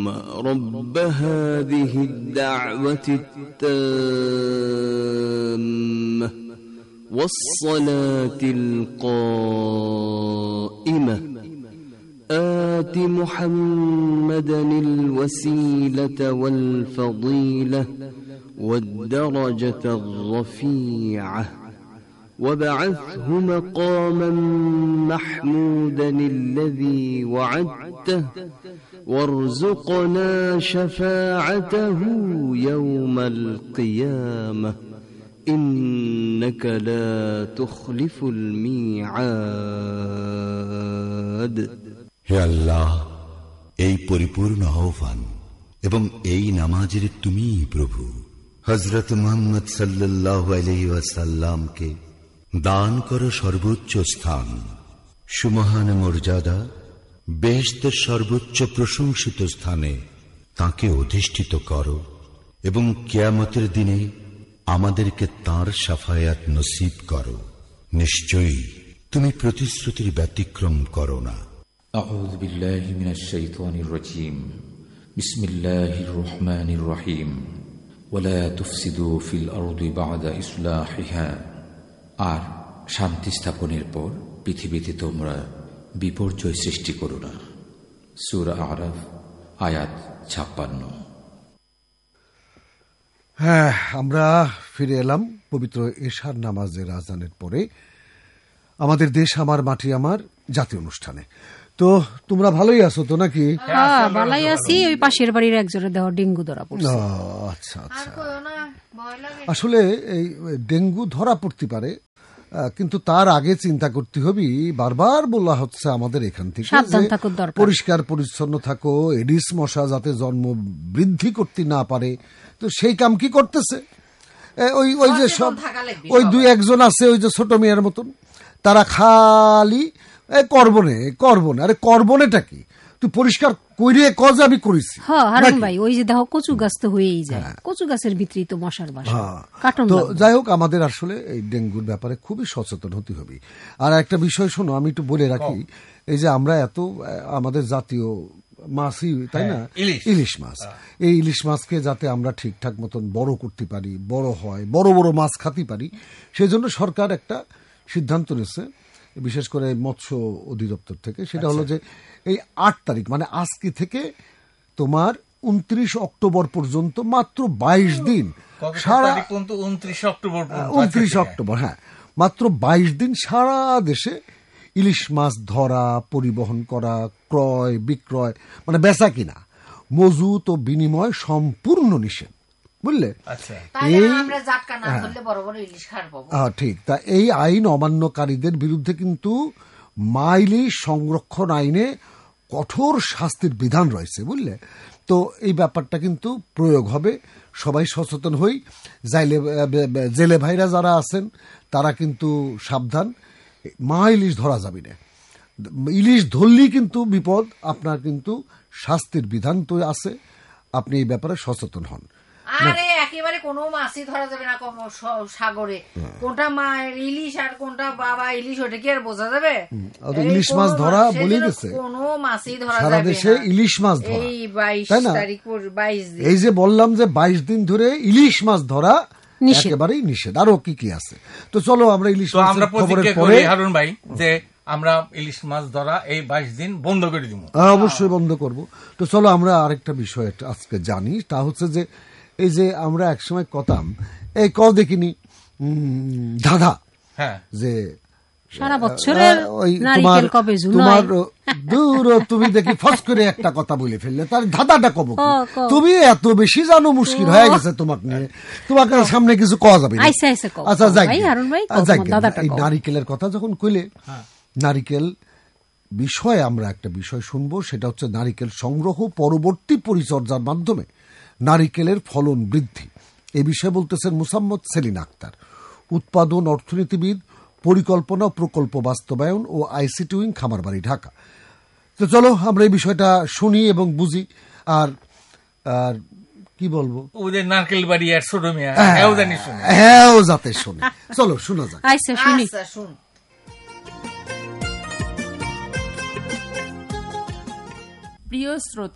رب هذه الدعوة التامة والصلاة القائمة آت محمدا الوسيلة والفضيلة والدرجة الرفيعة وابعثه مقاما محمودا الذي وعدته وارزقنا شفاعته يوم القيامة إنك لا تخلف الميعاد. হে আল্লাহ, এই পরিপূর্ণ আহ্বান এবং এই নামাজের তুমিই প্রভু। হযরত মুহাম্মদ সাল্লাল্লাহু আলাইহি ওয়াসাল্লামকে দান করো সর্বোচ্চ স্থান, সুমহান মর্যাদা, বেহেশতের সর্বোচ্চ প্রশংসিত স্থানে তাকে অধিষ্ঠিত করো এবং কিয়ামতের দিনে আমাদেরকে তাঁর শাফায়াত নসিব করো। নিশ্চয়ই তুমি প্রতিশ্রুতির ব্যতিক্রম করো না। আউযু বিল্লাহি মিনাশ শাইতানির রাজীম। বিসমিল্লাহির রহমানির রহিম। ওয়ালা তুফসিদু ফিল আরদি বা'দা ইসলাহিহা। আর শান্তি স্থাপনের পর পৃথিবীতে তোমরা বিপর্যয় সৃষ্টি করো না। সূরা আরাফ আয়াত 56। হ্যাঁ, আমরা ফিরে এলাম পবিত্র এশার নামাজের আজানের পরে আমাদের দেশ আমার মাটি আমার জাতীয় অনুষ্ঠানে। তো তোমরা ভালোই আছো তো নাকি? হ্যাঁ, ভালোই আছি। ওই পাশের বাড়ির একজনের দেহ ডেঙ্গু ধরা পড়ছে। আচ্ছা আচ্ছা, আসলে এই ডেঙ্গু ধরা পড়তে পারে, কিন্তু তার আগে চিন্তা করতে হবে, বারবার বলা হচ্ছে আমাদের এখান থেকে পরিষ্কার পরিচ্ছন্ন থাকো, এডিস মশা যাতে জন্ম বৃদ্ধি করতে না পারে। তো সেই কাম কি করতেছে? ওই যে সব ওই দুই একজন আছে, ওই যে ছোট মেয়ের মতন, তারা খালি করবনে। আরে করবনেটা কি? তুই পরিষ্কার কইরে কজ আমি করেছি। হ্যাঁ হারুন ভাই, ওই যে দেখো কচু গাছ তো হয়েই যায়, কচু গাছের ভিতরেই তো মশার বাসা। তো যাই হোক, আমাদের আসলে এই ডেঙ্গুর ব্যাপারে খুবই সচেতন হতে হবে। আর একটা বিষয় শোনো, আমি একটু বলে রাখি, এই যে আমরা এত আমাদের জাতীয় মাছই, তাই না, ইলিশ মাছ, এই ইলিশ মাছকে যাতে আমরা ঠিকঠাক মতন বড় করতে পারি, বড় হয়, বড় বড় মাছ খাতে পারি, সেই জন্য সরকার একটা সিদ্ধান্ত নিয়েছে, বিশেষ করে মৎস্য অধিদপ্তর থেকে। সেটা হলো যে এই 8 তারিখ মানে আজকে থেকে তোমার 29 অক্টোবর পর্যন্ত মাত্র 22 দিন, সারা 29 অক্টোবর, হ্যাঁ, মাত্র 22 দিন সারা দেশে ইলিশ মাছ ধরা, পরিবহন করা, ক্রয় বিক্রয় মানে বেচা কিনা, মজুত ও বিনিময় সম্পূর্ণ নিষেধ, বুঝলে? ঠিক। তা এই আইন অমান্যকারীদের বিরুদ্ধে কিন্তু ইলিশ সংরক্ষণ আইনে কঠোর শাস্তির বিধান রয়েছে, বুঝলে? তো এই ব্যাপারটা কিন্তু প্রয়োগ হবে, সবাই সচেতন হই। জেলে ভাইরা যারা আছেন তারা কিন্তু সাবধান, ইলিশ ধরা যাবে না। ইলিশ ধরলেই কিন্তু বিপদ, আপনার কিন্তু শাস্তির বিধান তো আছে, আপনি এই ব্যাপারে সচেতন হন। আরে একেবারে কোনো মাছই ধরা যাবে না সাগরে, কোনটা মায়ের ইলিশ আর কোনটা বাবা ইলিশ, ওটা কি আর বোঝা যাবে? ইলিশ মাছ ধরা বলে গেছে, কোনো মাছই ধরা সারা দেশে ইলিশ মাছ ধরা, এই 22 তারিখ 22 দিন, এই যে বললাম যে 22 দিন ধরে ইলিশ মাছ ধরা একেবারেই নিষেধ। আরো কি কি আছে? তো চলো আমরা ইলিশ মাছের খবরের পরে হারুন ভাই যে আমরা ইলিশ মাছ ধরা এই 22 দিন বন্ধ করে দিব। অবশ্যই বন্ধ করব। তো চলো আমরা আরেকটা বিষয় আজকে জানি, তা হচ্ছে যে এই যে আমরা একসময় কথাম এই দেখিনি ধাঁধা, যে সারা বছরের নারকেল কবে তোমার দূর তুমি দেখি ফস করে একটা কথা বলে ফেললে, তার ধাঁধাটা কব কি? তুমি এত বেশি জানো, মুশকিল হয়ে গেছে তোমাকে নিয়ে, তোমাকে সামনে কিছু কওয়া যাবে না। আচ্ছা যাই, এই নারিকেলের কথা যখন কইলে, নারিকেল বিষয়ে আমরা একটা বিষয় শুনবো, সেটা হচ্ছে নারিকেল সংগ্রহ পরবর্তী পরিচর্যার মাধ্যমে নারিকেলের ফলন বৃদ্ধি। এই বিষয়ে বলতেছেন মুসাম্মদ সেলিন আক্তার, উৎপাদন অর্থনীতিবিদ, পরিকল্পনা প্রকল্প বাস্তবায়ন ও আইসিটি উইং, খামারবাড়ি, ঢাকা। তো চলো আমরা এই বিষয়টা শুনি এবং বুঝি। আর আর কি বলবো, ওদের নারকেল বাড়ি আর ছোট মিয়া হ্যাঁ যাতে শুনে, চলো শোনা যাক। প্রিয় শ্রোতা,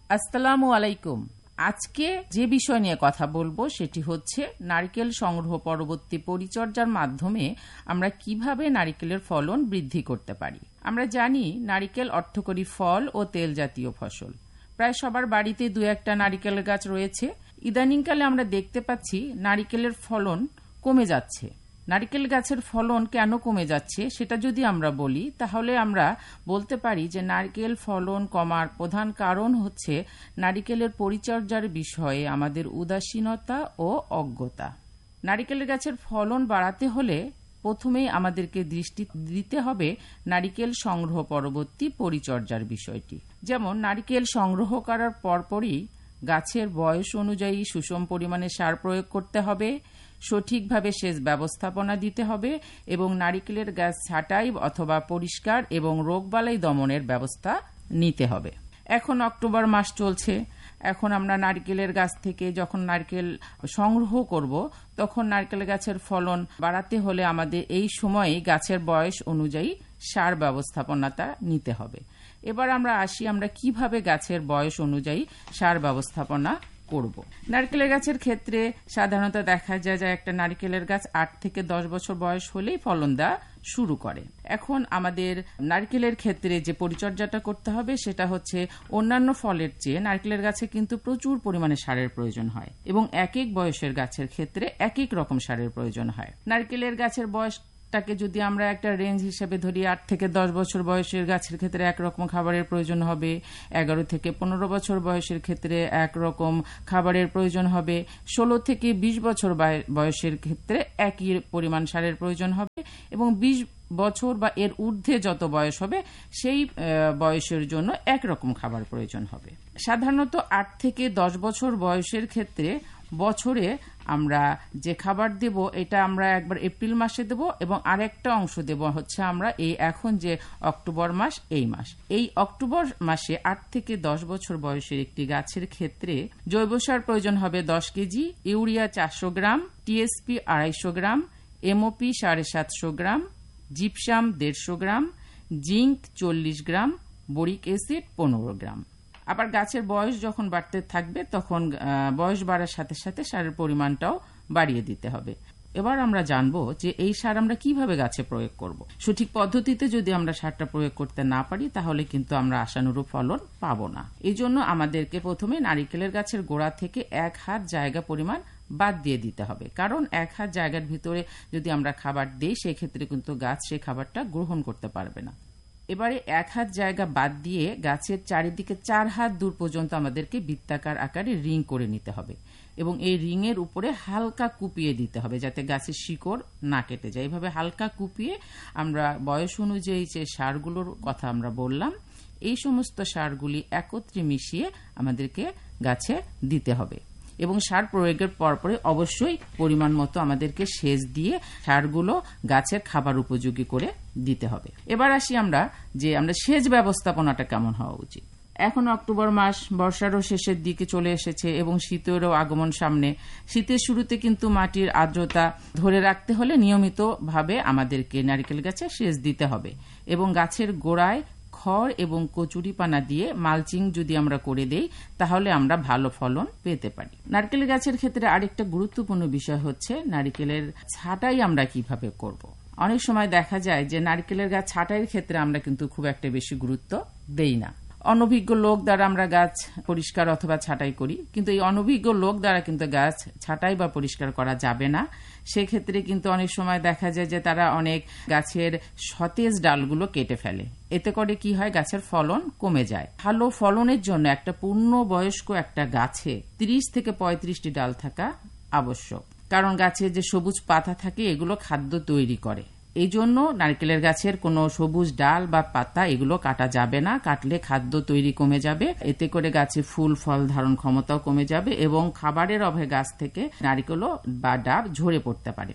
আসসালামু আলাইকুম। আজকে যে বিষয় নিয়ে কথা বলবো সেটি হচ্ছে নারিকেল সংগ্রহ পরবর্তী পরিচর্যার মাধ্যমে আমরা কিভাবে নারিকেলের ফলন বৃদ্ধি করতে পারি। আমরা জানি নারিকেল অর্থকরী ফল ও তেল জাতীয় ফসল। প্রায় সবার বাড়িতে 2-1টা নারিকেল গাছ রয়েছে। ইদানিংকালে আমরা দেখতে পাচ্ছি নারিকেলের ফলন কমে যাচ্ছে। নারিকেল গাছের ফলন কেন কমে যাচ্ছে সেটা যদি আমরা বলি, তাহলে আমরা বলতে পারি যে নারিকেল ফলন কমার প্রধান কারণ হচ্ছে নারিকেলের পরিচর্যার বিষয়ে আমাদের উদাসীনতা ও অজ্ঞতা। নারিকেল গাছের ফলন বাড়াতে হলে প্রথমেই আমাদেরকে দৃষ্টি দিতে হবে নারিকেল সংগ্রহ পরবর্তী পরিচর্যার বিষয়টি। যেমন নারিকেল সংগ্রহ করার পরপরই গাছের বয়স অনুযায়ী সুষম পরিমাণে সার প্রয়োগ করতে হবে, সঠিকভাবে সেচ ব্যবস্থাপনা দিতে হবে এবং নারিকেলের গাছ ছাঁটাই অথবা পরিষ্কার এবং রোগবালাই দমনের ব্যবস্থা নিতে হবে। এখন অক্টোবর মাস চলছে। এখন আমরা নারকেলের গাছ থেকে যখন নারকেল সংগ্রহ করব, তখন নারকেল গাছের ফলন বাড়াতে হলে আমাদের এই সময়ে গাছের বয়স অনুযায়ী সার ব্যবস্থাপনাটা নিতে হবে। এবার আমরা আসি, আমরা কিভাবে গাছের বয়স অনুযায়ী সার ব্যবস্থাপনা করব। নারকেলের গাছের ক্ষেত্রে সাধারণত দেখা যায় যে একটা নারকেলের গাছ 8 থেকে 10 বছর বয়স হলেই ফলন দেওয়া শুরু করে। এখন আমাদের নারকেলের ক্ষেত্রে যে পরিচর্যাটা করতে হবে সেটা হচ্ছে অন্যান্য ফলের চেয়ে নারকেলের গাছে কিন্তু প্রচুর পরিমাণে সারের প্রয়োজন হয় এবং এক এক বয়সের গাছের ক্ষেত্রে এক এক রকম সারের প্রয়োজন হয়। নারকেলের গাছের বয়সটাকে যদি আমরা একটা রেঞ্জ হিসেবে ধরি, 8 থেকে 10 বছর বয়সের গাছের ক্ষেত্রে একরকম খাবারের প্রয়োজন হবে, 11 থেকে 15 বছর বয়সের ক্ষেত্রে একরকম খাবারের প্রয়োজন হবে, 16 থেকে 20 বছর বয়সের ক্ষেত্রে একই পরিমাণ সারের প্রয়োজন হবে এবং 20 বছর বা এর ঊর্ধ্বে যত বয়স হবে সেই বয়সের জন্য একরকম খাবার প্রয়োজন হবে। সাধারণত 8 থেকে 10 বছর বয়সের ক্ষেত্রে বছরে আমরা যে খাবার দেব এটা আমরা একবার এপ্রিল মাসে দেব এবং আরেকটা অংশ দেব হচ্ছে আমরা এই এখন যে অক্টোবর মাস, এই মাস। এই অক্টোবর মাসে 8 থেকে 10 বছর বয়সের একটি গাছের ক্ষেত্রে জৈব সার প্রয়োজন হবে 10 কেজি, ইউরিয়া 400 গ্রাম, টিএসপি 250 গ্রাম, এমওপি 750 গ্রাম, জিপসাম 150 গ্রাম, জিঙ্ক 40 গ্রাম, বোরিক অ্যাসিড 15 গ্রাম। আবার গাছের বয়স যখন বাড়তে থাকবে তখন বয়স বাড়ার সাথে সাথে সারের পরিমাণটাও বাড়িয়ে দিতে হবে। এবার আমরা জানবো যে এই সার আমরা কিভাবে গাছে প্রয়োগ করব। সঠিক পদ্ধতিতে যদি আমরা সারটা প্রয়োগ করতে না পারি তাহলে কিন্তু আমরা আশানুরূপ ফলন পাবো না। এই জন্য আমাদেরকে প্রথমে নারিকেলের গাছের গোড়া থেকে 1 হাত জায়গা পরিমাণ বাদ দিয়ে দিতে হবে, কারণ 1 হাত জায়গার ভিতরে যদি আমরা খাবার দিই সেক্ষেত্রে কিন্তু গাছ সেই খাবারটা গ্রহণ করতে পারবে না। এবারে 1 হাত জায়গা বাদ দিয়ে গাছের চারিদিকে 4 হাত দূর পর্যন্ত আমাদেরকে বৃত্তাকার আকারে রিং করে নিতে হবে এবং এই রিং এর উপরে হালকা কুপিয়ে দিতে হবে যাতে গাছের শিকড় না কেটে যায়। এইভাবে হালকা কুপিয়ে আমরা বয়স অনুযায়ী যে সারগুলোর কথা আমরা বললাম এই সমস্ত সারগুলি একত্রে মিশিয়ে আমাদেরকে গাছে দিতে হবে এবং সার প্রয়োগের পরপরে অবশ্যই পরিমাণ মতো আমাদেরকে সেচ দিয়ে সারগুলো গাছের খাবার উপযোগী করে দিতে হবে। এবার আসি আমরা সেচ ব্যবস্থাপনাটা কেমন হওয়া উচিত। এখন অক্টোবর মাস, বর্ষারও শেষের দিকে চলে এসেছে এবং শীতেরও আগমন সামনে। শীতের শুরুতে কিন্তু মাটির আর্দ্রতা ধরে রাখতে হলে নিয়মিতভাবে আমাদেরকে নারকেল গাছে সেচ দিতে হবে এবং গাছের গোড়ায় খড় এবং কচুরিপানা দিয়ে মালচিং যদি আমরা করে দেই তাহলে আমরা ভালো ফলন পেতে পারি। নারকেল গাছের ক্ষেত্রে আরেকটা গুরুত্বপূর্ণ বিষয় হচ্ছে নারকেলের ছাঁটাই আমরা কিভাবে করব। অনেক সময় দেখা যায় যে নারকেলের গাছ ছাঁটাইয়ের ক্ষেত্রে আমরা কিন্তু খুব একটা বেশি গুরুত্ব দেই না। অনভিজ্ঞ লোক দ্বারা আমরা গাছ পরিষ্কার অথবা ছাঁটাই করি, কিন্তু এই অনভিজ্ঞ লোক দ্বারা কিন্তু গাছ ছাঁটাই বা পরিষ্কার করা যাবে না। সেক্ষেত্রে কিন্তু অনেক সময় দেখা যায় যে তারা অনেক গাছের সতেজ ডালগুলো কেটে ফেলে। এতে করে কি হয়, গাছের ফলন কমে যায়। ভালো ফলনের জন্য একটা পূর্ণবয়স্ক একটা গাছে 30 থেকে 35টি ডাল থাকা আবশ্যক, কারণ গাছের যে সবুজ পাতা থাকে এগুলো খাদ্য তৈরি করে। এই জন্য নারকেলের গাছের কোনো সবুজ ডাল বা পাতা এগুলো কাটা যাবে না। কাটলে খাদ্য তৈরি কমে যাবে, এতে করে গাছে ফুল ফল ধারণ ক্ষমতাও কমে যাবে এবং খাবারের অভাবে গাছ থেকে নারকেলও বা ডাব ঝরে পড়তে পারে।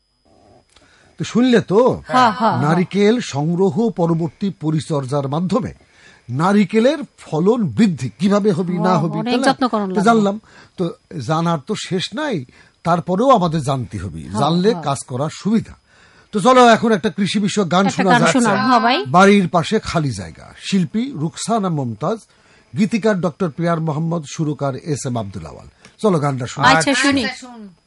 তো শুনলে তো, নারিকেল সংগ্রহ পরবর্তী পরিচর্যার মাধ্যমে নারিকেলের ফলন বৃদ্ধি কিভাবে হবে না হবে জানলাম। তো জানার তো শেষ নাই, তারপরেও আমাদের জানতে হবে, জানলে কাজ করার সুবিধা। তো চলো এখন একটা কৃষি বিষয়ক গান শোনা যাচ্ছে। বাড়ির পাশে খালি জায়গা, শিল্পী রুকসানা মুমতাজ, গীতিকার ডক্টর পিয়ার মোহাম্মদ, সুরকার এস এম আব্দুল আওয়াল। চলো গানটা শুনি। আচ্ছা শুনি।